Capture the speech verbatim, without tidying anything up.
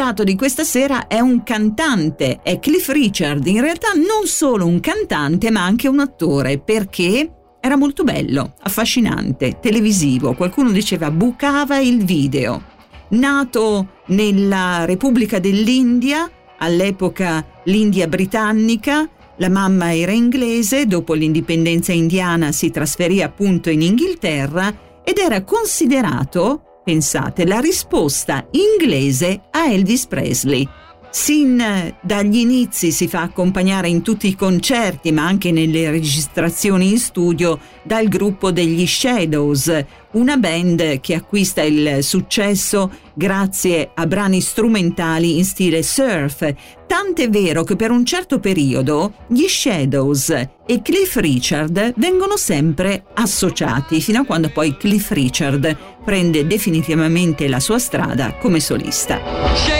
invitato di questa sera è un cantante, è Cliff Richard, in realtà non solo un cantante ma anche un attore, perché era molto bello, affascinante, televisivo, qualcuno diceva bucava il video. Nato nella Repubblica dell'India, all'epoca l'India britannica, la mamma era inglese, dopo l'indipendenza indiana si trasferì appunto in Inghilterra ed era considerato, pensate, la risposta inglese a Elvis Presley. Sin dagli inizi si fa accompagnare in tutti i concerti, ma anche nelle registrazioni in studio, dal gruppo degli Shadows, una band che acquista il successo grazie a brani strumentali in stile surf. Tant'è vero che per un certo periodo gli Shadows e Cliff Richard vengono sempre associati, fino a quando poi Cliff Richard prende definitivamente la sua strada come solista.